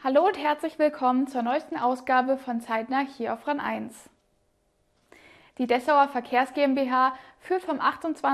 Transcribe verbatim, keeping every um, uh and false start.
Hallo und herzlich willkommen zur neuesten Ausgabe von Zeitnah hier auf RAN eins. Die Dessauer Verkehrs GmbH führt vom achtundzwanzigsten